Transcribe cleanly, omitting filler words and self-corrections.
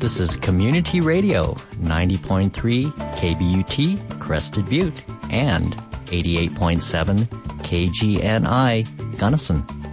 This is Community Radio, 90.3 KBUT, Crested Butte, and 88.7 KGNI, Gunnison.